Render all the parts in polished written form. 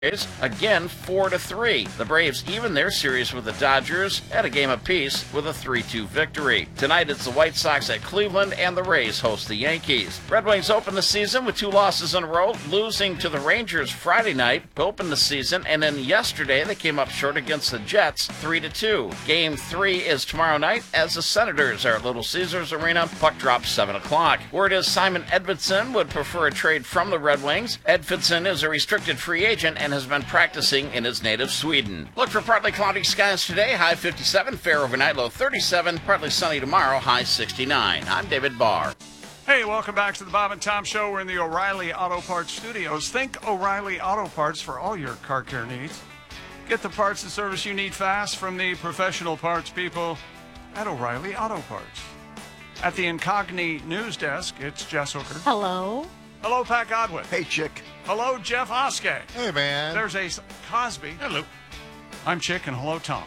Again, 4-3. The Braves even their series with the Dodgers at a game apiece with a 3-2 victory. Tonight it's the White Sox at Cleveland and the Rays host the Yankees. Red Wings open the season with 2 losses in a row, losing to the Rangers Friday night to open the season, and then yesterday they came up short against the Jets 3-2. Game 3 is tomorrow night as the Senators are at Little Caesars Arena. Puck drops 7 o'clock. Word is Simon Edvinsson would prefer a trade from the Red Wings. Edvinsson is a restricted free agent and has been practicing in his native Sweden. Look for partly cloudy skies today, high 57, fair overnight, low 37, partly sunny tomorrow, high 69. I'm David Barr. Hey, welcome back to the Bob and Tom Show. We're in the O'Reilly Auto Parts studios. Think O'Reilly Auto Parts for all your car care needs. Get the parts and service you need fast from the professional parts people at O'Reilly Auto Parts. At the Incogni News Desk, it's Jess Hooker. Hello. Hello, Pat Godwin. Hey, Chick. Hello, Jeff Oskey. Hey, man. There's Ace Cosby. Hello. I'm Chick, and hello, Tom.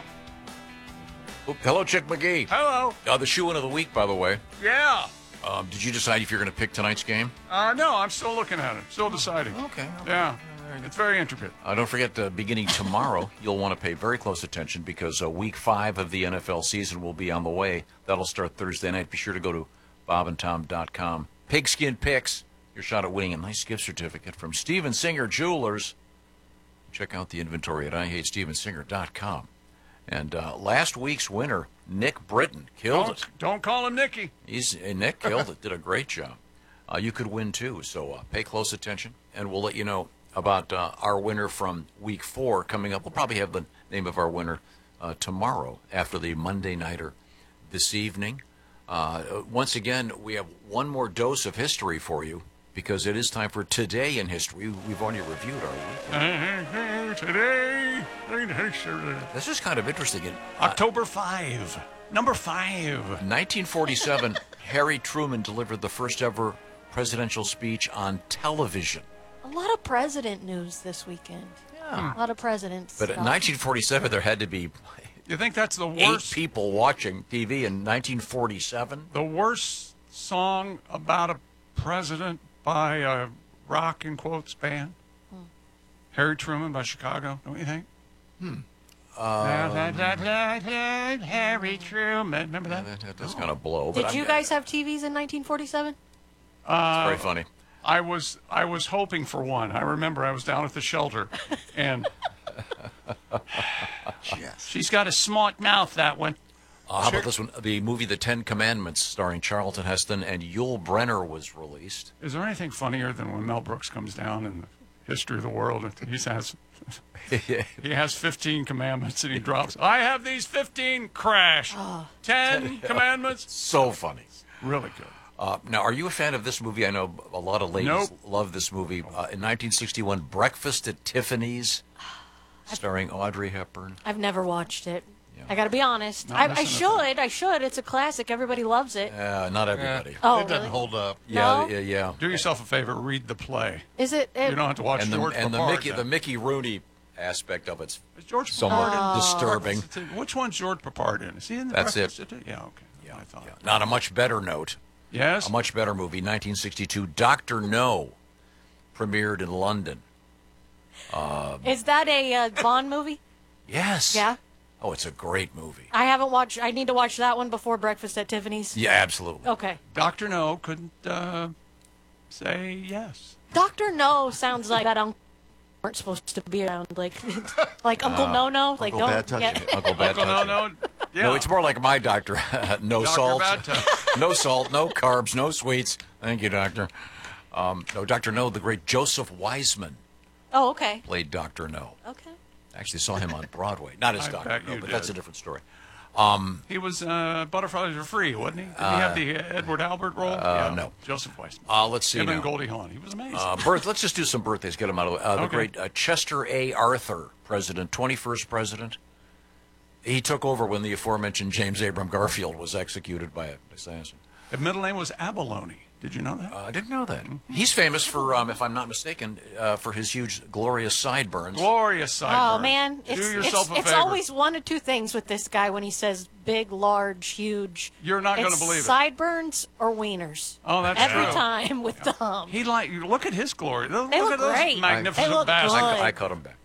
Hello, Chick McGee. Hello. The shoe-in of the week, by the way. Yeah. Did you decide if you're going to pick tonight's game? No, I'm still looking at it. Still deciding. Okay. Yeah. It's very intricate. Don't forget, beginning tomorrow, you'll want to pay very close attention because week 5 of the NFL season will be on the way. That'll start Thursday night. Be sure to go to bobandtom.com. Pigskin Picks. Your shot at winning a nice gift certificate from Steven Singer Jewelers. Check out the inventory at IHateStevenSinger.com. And last week's winner, Nick Britton, killed it. Don't call him Nicky. Nick killed it, did a great job. You could win too, so pay close attention. And we'll let you know about our winner from week 4 coming up. We'll probably have the name of our winner tomorrow after the Monday Nighter this evening. Once again, we have one more dose of history for you, because it is time for Today in History. We've already reviewed our week. Today in history. This is kind of interesting. October 5. Number 5. 1947, Harry Truman delivered the first ever presidential speech on television. A lot of president news this weekend. Yeah. A lot of presidents. But in 1947, there had to be You think that's the 8 worst? people watching TV in 1947? The worst song about a president by a rock, in quotes, band? Harry Truman by Chicago, don't you think? Harry Truman. Remember that? That does kind of blow. Did you guys have TVs in 1947? It's very funny. I was hoping for one. I remember I was down at the shelter, and Yes. she's got a smart mouth, that one. How about this one? The movie The 10 Commandments, starring Charlton Heston and Yul Brynner, was released. Is there anything funnier than when Mel Brooks comes down in the history of the world and he has 15 commandments and he drops, I have these 15, crash. 10 commandments. So funny. Really good. Now, are you a fan of this movie? I know a lot of ladies love this movie. In 1961, Breakfast at Tiffany's, starring Audrey Hepburn. I've never watched it. Yeah. I got to be honest. I should. It's a classic. Everybody loves it. Not everybody. Oh, It doesn't really? hold up. Yeah. Do yourself a favor, read the play. Is it? You don't have to watch And George the Papard. the Mickey Rooney aspect of it's Is George somewhat Papard disturbing. in? Which one's George Papard in? Is he in the That's Breakfast it. at- Yeah, okay. I thought. Yeah. Not a much better note. Yes? A much better movie, 1962, Dr. No, premiered in London. Is that a Bond movie? Yes. Yeah. Oh, it's a great movie. I haven't watched. I need to watch that one before Breakfast at Tiffany's. Yeah, absolutely. Okay. Dr. No couldn't say yes. Dr. No sounds like that uncle weren't supposed to be around. Like Uncle No No. Like Uncle don't Bad Touch. get. Uncle Bad Uncle Touch. No, yeah. No, it's more like my doctor. No Dr. salt. Bad Touch. No salt, no carbs, no sweets. Thank you, doctor. No, Dr. No, the great Joseph Wiseman Oh, okay. played Dr. No. Okay. Actually saw him on Broadway. Not as I Dr. bet No, you but that's did. a different story. He was Butterflies Are Free, wasn't he? Did he have the Edward Albert role? No. Joseph Weissman. Let's see Him now. and Goldie Hawn. He was amazing. Let's just do some birthdays, get them out of the way. The Okay. great Chester A. Arthur, president, 21st president. He took over when the aforementioned James Abram Garfield was executed by an assassin. His middle name was Abalone. Did you know that? I didn't know that. He's famous for, if I'm not mistaken, for his huge, glorious sideburns. Glorious sideburns. Oh man, Do yourself a it's favor. always one of two things with this guy when he says big, large, huge. You're not going to It's believe it. sideburns or wieners. Oh, that's Every true. time with Tom. Look at his glory. Look They at look those great. magnificent They look bastards. good. I cut him back.